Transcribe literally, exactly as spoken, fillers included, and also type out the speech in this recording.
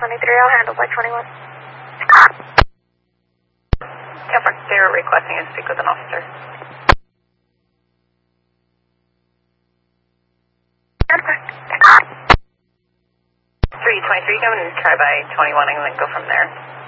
twenty-three, I'll handle by twenty-one. Temper, they were requesting to speak with an officer. three twenty-three, come and try by twenty-one and then go from there.